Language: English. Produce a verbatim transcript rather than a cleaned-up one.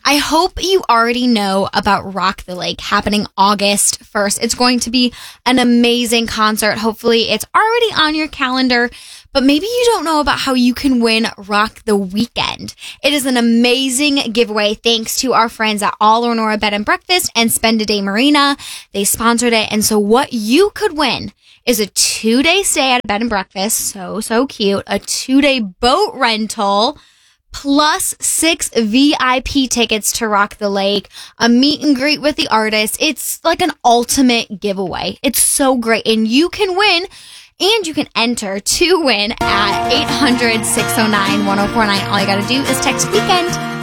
I hope you already know about Rock the Lake happening August first. It's going to be an amazing concert. Hopefully it's already on your calendar, but maybe you don't know about how you can win Rock the Weekend. It is an amazing giveaway thanks to our friends at All Lenora Bed and Breakfast and Spend a Day Marina. They sponsored it. And so what you could win is a two-day stay at a bed and breakfast. So, so cute. A two-day boat rental, plus six V I P tickets to Rock the Lake, a meet and greet with the artist. It's like an ultimate giveaway. It's so great. And you can win, and you can enter to win at eight hundred, six oh nine, one oh four nine. All you got to do is text weekend